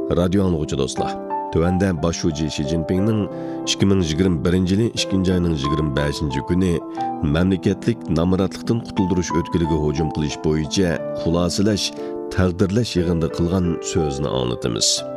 Radio anlıqçı dostlar. Tövəndə başçı Xi Jinping'nin 2021 2 ayının 25 günü memleketlik namaratlıqdan qutulduruş ötkülüge hücum qilish bo'yicha xulosalash, taqdirlash yig'inida qilgan so'zni anlatamiz.